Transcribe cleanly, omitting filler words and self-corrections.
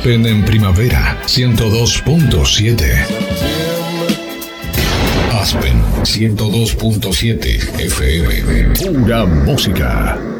Aspen en primavera, 102.7. Aspen 102.7 FM. Pura música.